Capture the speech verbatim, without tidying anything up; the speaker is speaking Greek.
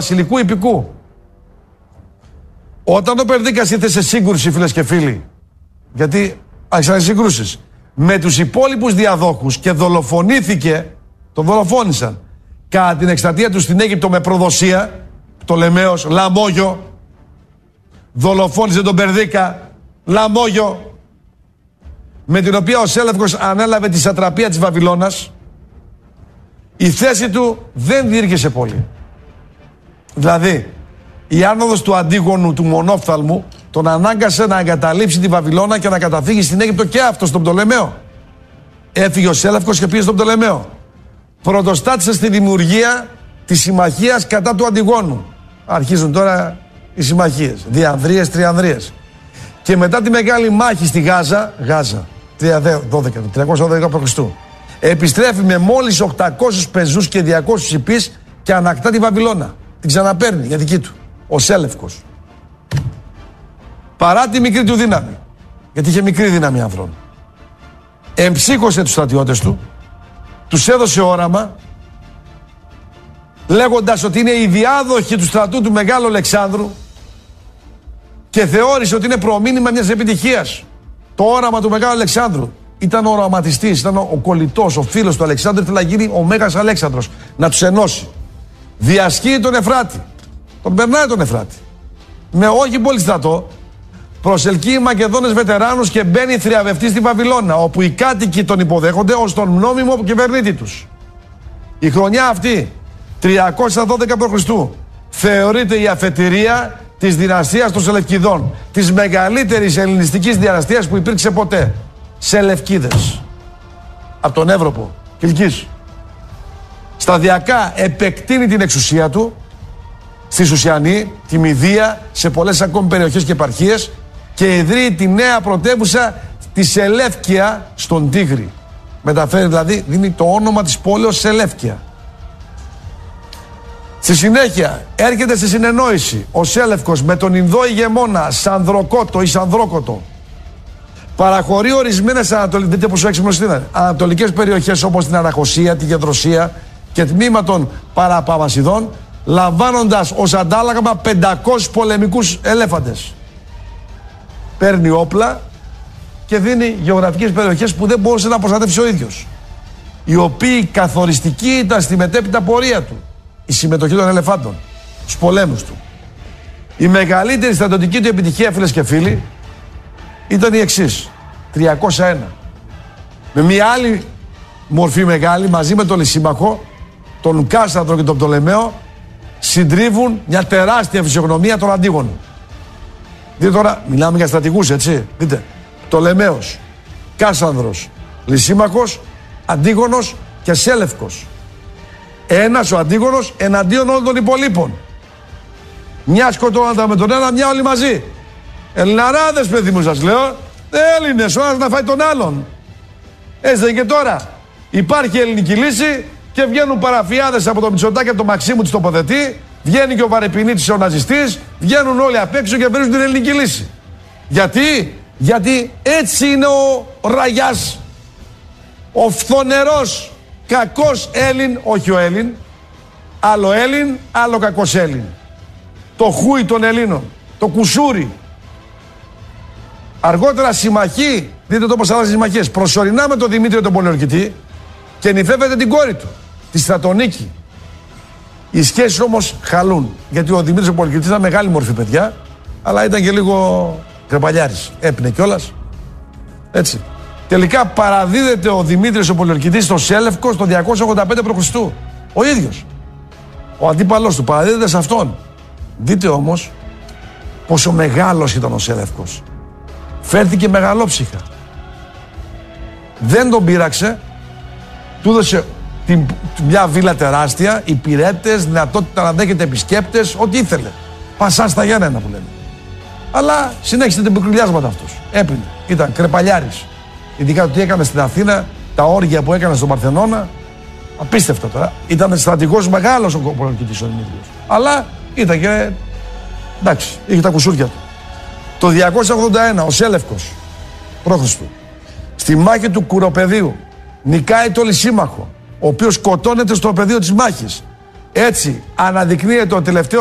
βασιλικού υπηκού. Όταν ο Περδίκας ήρθε σε σύγκρουση, φίλες και φίλοι, γιατί άρχισαν συγκρούσεις με τους υπόλοιπους διαδόχους και δολοφονήθηκε, τον δολοφόνησαν κατά την εκστρατεία του στην Αίγυπτο με προδοσία, Πτολεμαίος, λαμόγιο, δολοφόνησε τον Περδίκα, λαμόγιο, με την οποία ο Σέλευκος ανέλαβε τη σατραπία της Βαβυλώνας. Η θέση του δεν διήρκεσε πολύ. Δηλαδή, η άνοδος του Αντίγονου, του μονόφθαλμου, τον ανάγκασε να εγκαταλείψει τη Βαβυλώνα και να καταφύγει στην Αίγυπτο και αυτό στον Πτολεμαίο. Έφυγε ο Σέλευκος και πήγε στον Πτολεμαίο. Πρωτοστάτησε στη δημιουργία της συμμαχίας κατά του Αντιγόνου. Αρχίζουν τώρα οι συμμαχίες, διανδρίες, τριανδρίες. Και μετά τη μεγάλη μάχη στη Γάζα, Γάζα, τριακόσια δώδεκα π.Χ., επιστρέφει με μόλις οκτακόσιους πεζούς και διακόσιους υπείς και ανακτά τη Βαβυλώνα. Την ξαναπαίρνει για δική του, ο Σέλευκος. Παρά τη μικρή του δύναμη, γιατί είχε μικρή δύναμη ανθρώπου, εμψύχωσε τους στρατιώτες του, τους έδωσε όραμα, λέγοντας ότι είναι οι διάδοχοι του στρατού του Μεγάλου Αλεξάνδρου και θεώρησε ότι είναι προμήνυμα μιας επιτυχίας. Το όραμα του Μεγάλου Αλεξάνδρου. Ήταν ο οραματιστής, ήταν ο κολλητός, ο φίλος του Αλεξάνδρου, ήθελε να γίνει ο Μέγας Αλέξανδρος, να τους ενώσει. Διασχίζει τον Εφράτη. Τον περνάει τον Εφράτη. Με όχι πολύ στρατό, προσελκύει Μακεδόνες βετεράνους και μπαίνει θριαβευτή στη Βαβυλώνα, όπου οι κάτοικοι τον υποδέχονται ως τον νόμιμο κυβερνήτη τους. Η χρονιά αυτή, τριακόσια δώδεκα π.Χ., θεωρείται η αφετηρία της δυναστείας των Σελευκηδών, της μεγαλύτερης ελληνιστικής δυναστείας που υπήρξε ποτέ. Σελευκίδες. Από τον Εύρωπο, Κιλκής. Σταδιακά επεκτείνει την εξουσία του στη Σουσιανή, τη Μηδία, σε πολλές ακόμη περιοχές και επαρχίες και ιδρύει τη νέα πρωτεύουσα τη Σελεύκια στον Τίγρη. Μεταφέρει δηλαδή, δίνει το όνομα της πόλεως Σελεύκια. Στη συνέχεια έρχεται στη συνεννόηση ο Σέλευκος με τον Ινδό ηγεμόνα Σανδροκότο ή Σανδρόκοτο. Παραχωρεί ορισμένες ανατολικές, δείτε πόσο έξυπνος είναι, ανατολικές περιοχές όπως την Αναχωσία, τη Γεδροσία και τμήμα των Παραπαμασιδών, λαμβάνοντας ως αντάλλαγμα πεντακόσιους πολεμικούς ελέφαντες. Παίρνει όπλα και δίνει γεωγραφικές περιοχές που δεν μπορούσε να προστατεύσει ο ίδιος, οι οποίοι καθοριστικοί ήταν στη μετέπειτα πορεία του, η συμμετοχή των ελεφάντων στους πολέμους του. Η μεγαλύτερη στρατιωτική του επιτυχία, φίλες και φίλοι, ήταν η εξής, τριακόσια ένα. Με μια άλλη μορφή μεγάλη, μαζί με τον Λυσίμαχο, τον Κάσανδρο και τον Πτολεμαίο, συντρίβουν μια τεράστια φυσιογνωμία των Αντίγονων. Δείτε τώρα, μιλάμε για στρατηγούς, έτσι. Δείτε, Πτολεμαίος, Κάσανδρος, Λυσίμαχος, Αντίγονος και Σέλευκος. Ένας ο Αντίγονος εναντίον όλων των υπολείπων. Μια σκοτώνοντα με τον ένα, μια όλοι μαζί. Ελληναράδες, παιδί μου, σας λέω. Έλληνες, ο ένας να φάει τον άλλον. Έτσι δεν και τώρα. Υπάρχει ελληνική λύση και βγαίνουν παραφιάδες από το Μητσοτάκη και από το Μαξίμου της τοποθετεί. Βγαίνει και ο Βαρεπινίτης ο ναζιστής. Βγαίνουν όλοι απ' έξω και βρίσκουν την ελληνική λύση. Γιατί? Γιατί έτσι είναι ο Ραγιάς. Ο φθονερός κακός Έλλην, όχι ο Έλλην. Άλλο Έλλην, άλλο κακός Έλλην. Το χούι των Ελλήνων. Το κουσούρι. Αργότερα συμμαχεί, δείτε το πώς αλλάζει συμμαχίες. Προσωρινά με τον Δημήτριο τον Πολιορκητή και νυφεύεται την κόρη του, τη Στρατονίκη. Οι σχέσεις όμως χαλούν. Γιατί ο Δημήτρης ο Πολιορκητής ήταν μεγάλη μορφή παιδιά, αλλά ήταν και λίγο κρεπαλιάρης. Έπινε κιόλας. Έτσι. Τελικά παραδίδεται ο Δημήτρης ο Πολιορκητής στο Σέλευκο το διακόσια ογδόντα πέντε π.Χ. Ο ίδιος. Ο αντίπαλος του παραδίδεται σε αυτόν. Δείτε όμως πόσο μεγάλος ήταν ο Σέλευκος. Φέρθηκε μεγαλόψυχα. Δεν τον πείραξε. Του έδωσε την, μια βίλα τεράστια, υπηρέτες, δυνατότητα να δέχεται επισκέπτες, ό,τι ήθελε. Πασά στα Γιάννενα που λένε. Αλλά συνέχισε την πικρουλιάσματα αυτός. Έπινε. Ήταν κρεπαλιάρης. Ειδικά το τι έκανε στην Αθήνα, τα όργια που έκανε στον Παρθενώνα. Απίστευτο τώρα. Ήταν στρατηγός μεγάλος ο Πολιορκητής ο Δημήτριος. Αλλά ήταν και. Εντάξει, είχε τα κουσούρια του. Το διακόσια ογδόντα ένα ο Σέλευκος π.Χ. στη μάχη του Κουροπεδίου νικάει το Λυσίμαχο, ο οποίος σκοτώνεται στο πεδίο της μάχης. Έτσι αναδεικνύεται ο τελευταίο